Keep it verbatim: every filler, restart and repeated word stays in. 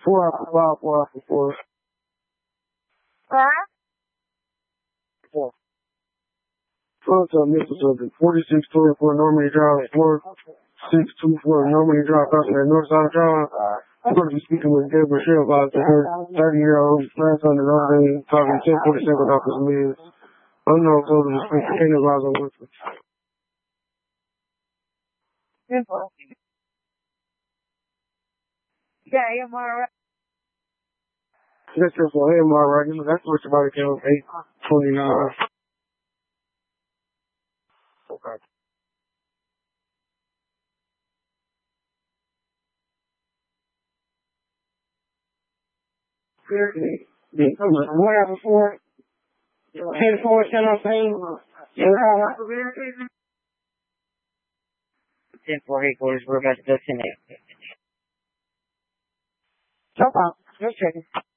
Four after five, four after four. Huh? Four. Twelve to Mississippi. Forty-six twenty-four Normandy Drive. Four six two four Normandy Drive. That's the North Side Drive. I'm going to be speaking with Gabriel Michelle about her thirty-year-old grandson in Normandy, talking ten forty-seven off his meds. I'm not told him to speak to any laws on with him. Simple. Yeah, you're more right. That's just for him, all right. You know, that's what your body count, eight twenty-nine. Okay. Whatever for it. ten four, ten on pain. ten four headquarters, we're about to go tonight. No problem. Just checking.